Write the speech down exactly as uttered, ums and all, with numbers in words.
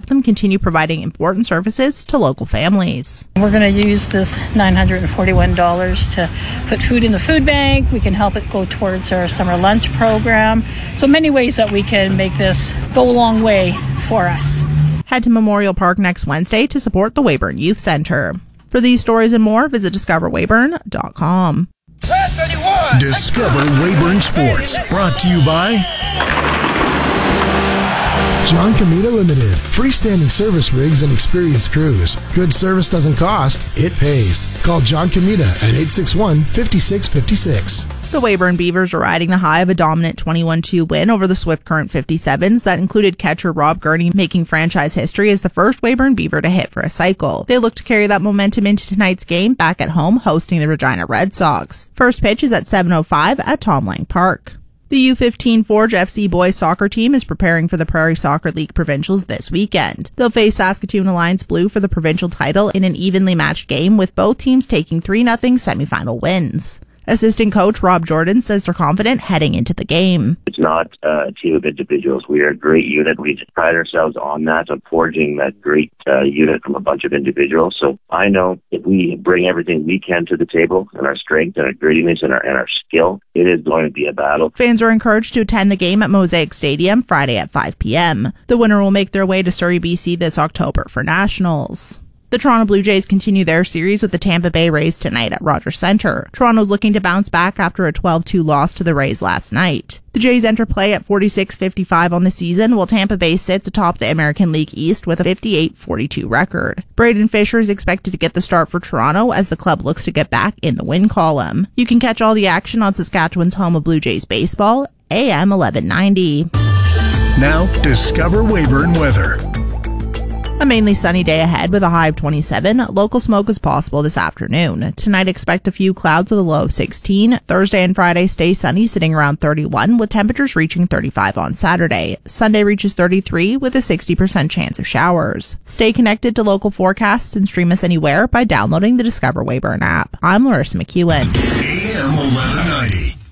them continue providing important services to local families. We're going to use this nine hundred forty-one dollars to put food in the food bank. We can help it go towards our summer lunch program. So many ways that we can make this go a long way for us. Head to Memorial Park next Wednesday to support the Weyburn Youth Center. For these stories and more, visit discover weyburn dot com. Discover Weyburn Sports, brought to you by John Comita Limited. Freestanding service rigs and experienced crews. Good service doesn't cost, it pays. Call John Comita at eight six one, five six five six. The Weyburn Beavers are riding the high of a dominant twenty-one two win over the Swift Current fifty-sevens that included catcher Rob Gurney making franchise history as the first Weyburn Beaver to hit for a cycle. They look to carry that momentum into tonight's game back at home hosting the Regina Red Sox. First pitch is at seven oh five at Tom Lang Park. The U fifteen Forge F C boys soccer team is preparing for the Prairie Soccer League Provincials this weekend. They'll face Saskatoon Alliance Blue for the provincial title in an evenly matched game, with both teams taking three nothing semifinal wins. Assistant coach Rob Jordan says they're confident heading into the game. It's not a team of individuals. We are a great unit. We pride ourselves on that, on forging that great uh, unit from a bunch of individuals. So I know if we bring everything we can to the table and our strength and our grittiness and our, and our skill, it is going to be a battle. Fans are encouraged to attend the game at Mosaic Stadium Friday at five p.m. The winner will make their way to Surrey, B C this October for Nationals. The Toronto Blue Jays continue their series with the Tampa Bay Rays tonight at Rogers Centre. Toronto's looking to bounce back after a twelve two loss to the Rays last night. The Jays enter play at forty-six fifty-five on the season, while Tampa Bay sits atop the American League East with a fifty-eight forty-two record. Braden Fisher is expected to get the start for Toronto as the club looks to get back in the win column. You can catch all the action on Saskatchewan's home of Blue Jays baseball, A M eleven ninety. Now, Discover Weyburn weather. A mainly sunny day ahead with a high of twenty-seven. Local smoke is possible this afternoon. Tonight, expect a few clouds with a low of sixteen. Thursday and Friday stay sunny, sitting around thirty-one, with temperatures reaching thirty-five on Saturday. Sunday reaches thirty-three with a sixty percent chance of showers. Stay connected to local forecasts and stream us anywhere by downloading the Discover Weyburn app. I'm Larissa McEwen. A M eleven ninety.